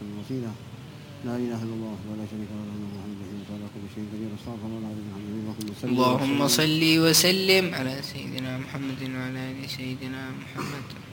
الوسيلة. لا إله إلا الله ولا شريك له محمد رسول الله كل شيء قدير. استغفر الله العظيم الحمد لله. اللهم صل وسلم على سيدنا محمد وعلى آل سيدنا محمد.